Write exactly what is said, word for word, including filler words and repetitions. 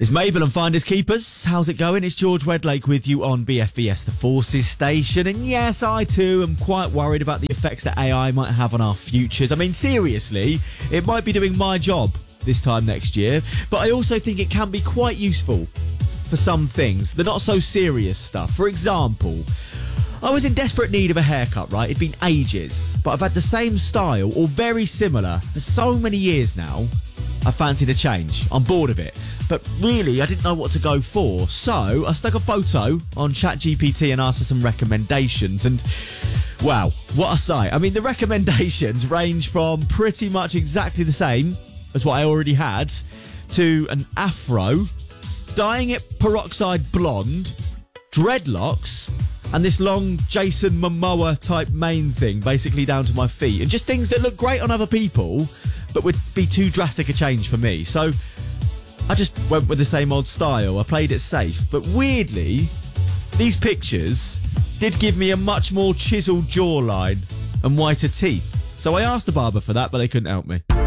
It's Mabel and Finders Keepers. How's it going? It's George Wedlake with you on B F B S The Forces station. And yes, I too am quite worried about the effects that A I might have on our futures. I mean, seriously, it might be doing my job this time next year, but I also think it can be quite useful for some things, the not so serious stuff. For example, I was in desperate need of a haircut, right? It'd been ages, but I've had the same style or very similar for so many years now. I fancied a change. I'm bored of it. But really, I didn't know what to go for. So I stuck a photo on ChatGPT and asked for some recommendations. And wow, what a sight. I mean, the recommendations range from pretty much exactly the same as what I already had to an afro, dyeing it peroxide blonde, dreadlocks, and this long Jason Momoa type mane thing, basically down to my feet. And just things that look great on other people, but would be too drastic a change for me. So I just went with the same old style. I played it safe. But weirdly, these pictures did give me a much more chiseled jawline and whiter teeth. So I asked the barber for that, but they couldn't help me.